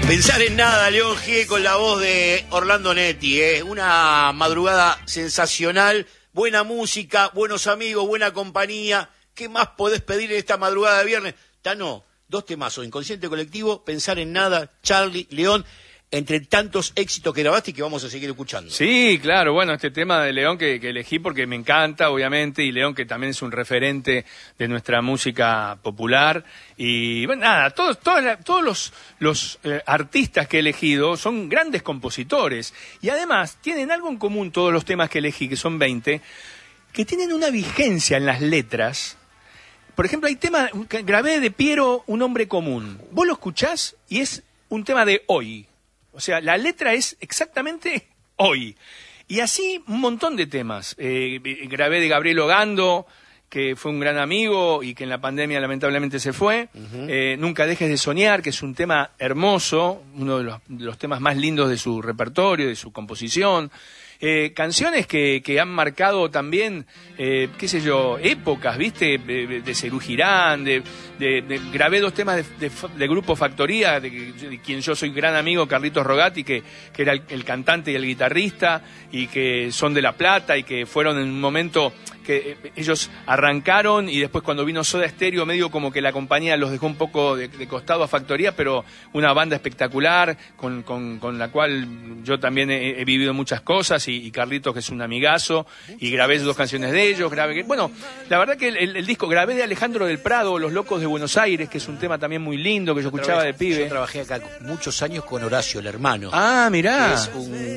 Pensar en nada, León G con la voz de Orlando Netti, una madrugada sensacional, buena música, buenos amigos, buena compañía. ¿Qué más podés pedir en esta madrugada de viernes? Tano, 2 temazos, Inconsciente Colectivo, Pensar en nada, Charlie, León, entre tantos éxitos que grabaste y que vamos a seguir escuchando. Sí, claro, bueno, este tema de León que elegí porque me encanta, obviamente, y León que también es un referente de nuestra música popular. Y bueno, nada, todos los artistas que he elegido son grandes compositores. Y además tienen algo en común todos los temas que elegí, que son 20, que tienen una vigencia en las letras. Por ejemplo, hay temas que grabé de Piero, Un hombre común. Vos lo escuchás y es un tema de hoy. O sea, la letra es exactamente hoy. Y así un montón de temas. Grabé de Gabriel Ogando, que fue un gran amigo y que en la pandemia lamentablemente se fue. Nunca dejes de soñar, que es un tema hermoso, uno de los temas más lindos de su repertorio, de su composición. Canciones que han marcado también, qué sé yo, épocas, ¿viste? De Serú Girán, grabé 2 temas de Grupo Factoría, de quien yo soy gran amigo, Carlitos Rogati, que era el cantante y el guitarrista, y que son de La Plata, y que fueron en un momento que ellos arrancaron, y después cuando vino Soda Stereo, medio como que la compañía los dejó un poco de costado a Factoría, pero una banda espectacular, con la cual yo también he vivido muchas cosas, y Carlitos, que es un amigazo, y grabé 2 canciones de ellos, bueno, la verdad que el disco, grabé de Alejandro del Prado, Los Locos de Buenos Aires, que es un tema también muy lindo, que yo escuchaba de pibe. Yo trabajé acá muchos años con Horacio, el hermano. Ah, mirá. Es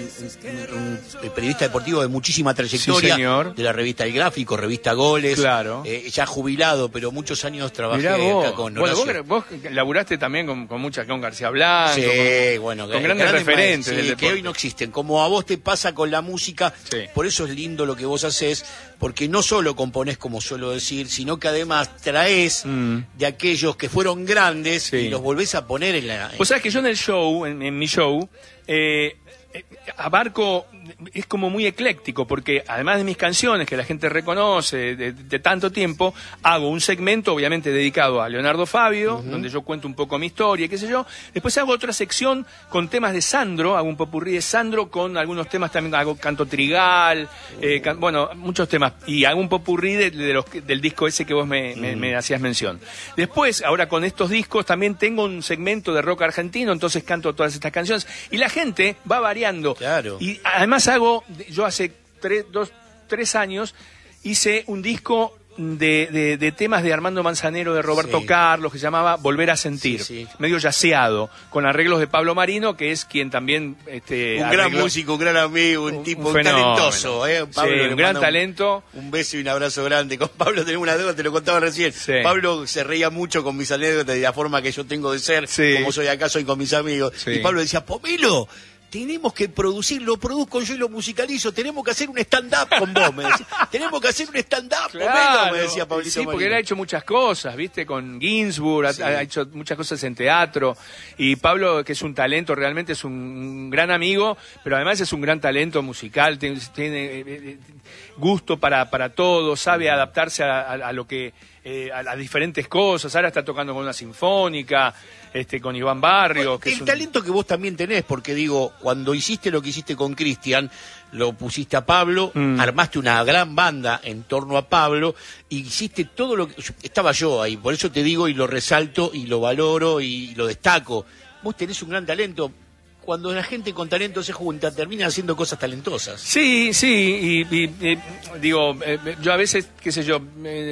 un periodista deportivo de muchísima trayectoria, sí, señor. De la revista El Gráfico, revista Goles, claro. Ya jubilado, pero muchos años trabajé acá con Horacio. Bueno, vos laburaste también con García Blanco, sí, bueno, con grandes referentes del deporte, que hoy no existen, como a vos te pasa con la música. Sí. Por eso es lindo lo que vos hacés, porque no solo componés, como suelo decir, sino que además traés de aquellos que fueron grandes, sí, y los volvés a poner en la... Vos sabés que yo en el show, en mi show, abarco, es como muy ecléctico, porque además de mis canciones que la gente reconoce de tanto tiempo, hago un segmento obviamente dedicado a Leonardo Fabio, donde yo cuento un poco mi historia, qué sé yo. Después hago otra sección con temas de Sandro, hago un popurrí de Sandro con algunos temas también, hago Canto Trigal, bueno, muchos temas, y hago un popurrí del disco ese que vos me hacías mención. Después, ahora con estos discos también tengo un segmento de rock argentino, entonces canto todas estas canciones, y la gente va variando. Claro. Y además yo hace 3 años hice un disco de temas de Armando Manzanero, de Roberto, sí, Carlos, que se llamaba Volver a Sentir, sí, sí, medio yaceado, con arreglos de Pablo Marino, que es quien también un gran músico, un gran amigo, un tipo talentoso, Pablo, sí, un gran talento. Un beso y un abrazo grande. Con Pablo tenemos una deuda, te lo contaba recién. Sí. Pablo se reía mucho con mis anécdotas de la forma que yo tengo de ser, sí, como soy acá, soy con mis amigos. Sí. Y Pablo decía, Pomelo, tenemos que producir, lo produzco yo y lo musicalizo, tenemos que hacer un stand-up con vos, me decía. Tenemos que hacer un stand-up, claro, me decía Pablito. Sí, porque Marino. Él ha hecho muchas cosas, ¿viste? Con Ginsburg, sí, ha hecho muchas cosas en teatro. Y Pablo, que es un talento, realmente es un gran amigo, pero además es un gran talento musical, tiene gusto para todo, sabe adaptarse a lo que... a las diferentes cosas. Ahora está tocando con una sinfónica, con Iván Barrio. Bueno, talento que vos también tenés, porque digo, cuando hiciste lo que hiciste con Cristian, lo pusiste a Pablo, armaste una gran banda en torno a Pablo, y hiciste todo lo que... Estaba yo ahí, por eso te digo y lo resalto y lo valoro y lo destaco. Vos tenés un gran talento. Cuando la gente con talento se junta, termina haciendo cosas talentosas. Sí, sí, y digo, yo a veces, qué sé yo,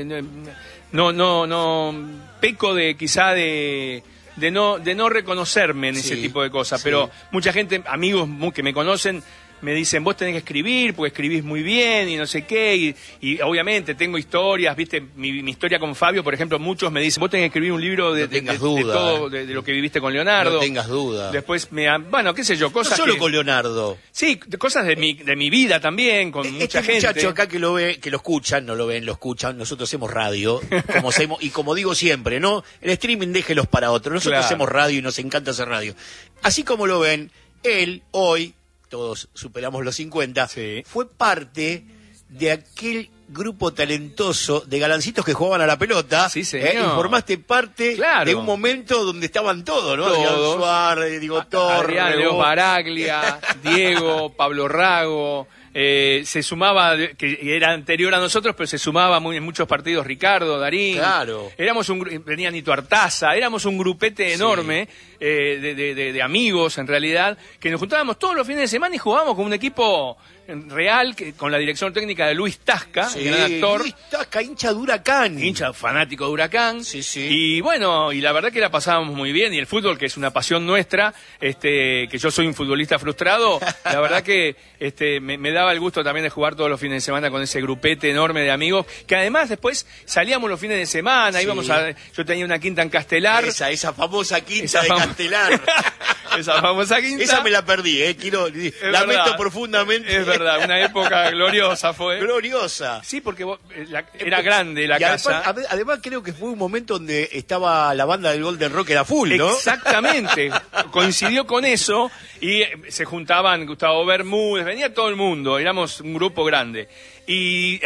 no peco de no reconocerme en, sí, ese tipo de cosas, sí, pero mucha gente, amigos que me conocen, me dicen, vos tenés que escribir, porque escribís muy bien y no sé qué, y obviamente tengo historias, viste, mi historia con Fabio, por ejemplo, muchos me dicen, vos tenés que escribir un libro de todo, de lo que viviste con Leonardo. No tengas duda. Después bueno, qué sé yo, cosas no solo con Leonardo. Sí, cosas de mi vida también, con mucha gente. Este muchacho acá que lo ve, que lo escuchan, no lo ven, lo escuchan, nosotros hacemos radio, y como digo siempre, ¿no? El streaming déjelos para otros, nosotros, claro, hacemos radio y nos encanta hacer radio. Así como lo ven, él hoy, todos superamos los 50, sí, fue parte de aquel grupo talentoso de galancitos que jugaban a la pelota. Sí, señor. Y formaste parte de un momento donde estaban todos, ¿no? Todos. Adrián Suárez, Diego Torres, Adrián Leo Baraglia, Diego, Pablo Rago. Se sumaba, que era anterior a nosotros, pero se sumaba en muchos partidos Ricardo, Darín. Claro. Venía Nito Artaza, éramos un grupete enorme de amigos, en realidad, que nos juntábamos todos los fines de semana y jugábamos con un equipo real, con la dirección técnica de Luis Tasca, el gran actor. Luis Tasca, hincha de Huracán. Hincha fanático de Huracán. Sí, sí. Y bueno, y la verdad que la pasábamos muy bien. Y el fútbol, que es una pasión nuestra, que yo soy un futbolista frustrado, la verdad que me daba el gusto también de jugar todos los fines de semana con ese grupete enorme de amigos, que además después salíamos los fines de semana, yo tenía una quinta en Castelar. Esa famosa quinta de Castelar. Esa famosa quinta. Esa me la perdí, lamento profundamente. Es verdad, una época gloriosa fue. Gloriosa. Sí, porque era grande la casa. Además creo que fue un momento donde estaba la banda del Golden Rock, era full, ¿no? Exactamente. Coincidió con eso y se juntaban Gustavo Bermúdez, venía todo el mundo, éramos un grupo grande. Y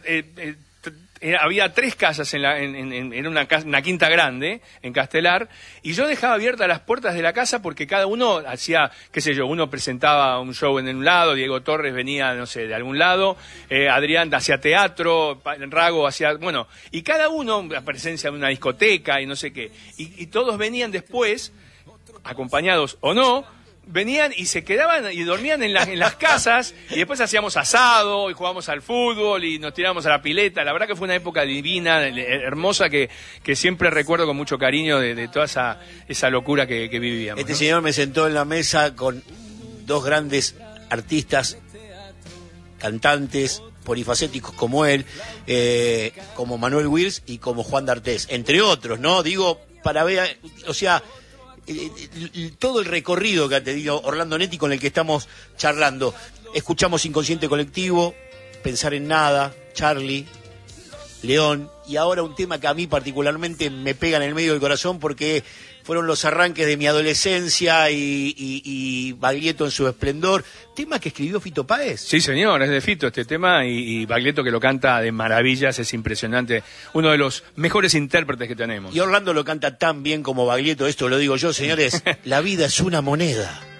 había 3 casas en una quinta grande, en Castelar, y yo dejaba abiertas las puertas de la casa porque cada uno hacía, qué sé yo, uno presentaba un show en un lado, Diego Torres venía, no sé, de algún lado, Adrián hacía teatro, Rago hacía, bueno, y cada uno, la presencia de una discoteca y no sé qué, y todos venían después, acompañados o no, venían y se quedaban y dormían en las casas y después hacíamos asado y jugábamos al fútbol y nos tirábamos a la pileta. La verdad que fue una época divina, hermosa, que siempre recuerdo con mucho cariño de toda esa locura que vivíamos. Este señor me sentó en la mesa con 2 grandes artistas, cantantes, polifacéticos como él, como Manuel Wills y como Juan D'Artés, entre otros, ¿no? Digo, para ver, o sea, todo el recorrido que ha tenido Orlando Netti con el que estamos charlando. Escuchamos Inconsciente Colectivo, Pensar en Nada, Charlie, León, y ahora un tema que a mí particularmente me pega en el medio del corazón porque fueron los arranques de mi adolescencia y Baglietto en su esplendor. ¿Tema que escribió Fito Páez? Sí, señor, es de Fito este tema y Baglietto, que lo canta de maravillas, es impresionante. Uno de los mejores intérpretes que tenemos. Y Orlando lo canta tan bien como Baglietto, esto lo digo yo, señores. La vida es una moneda.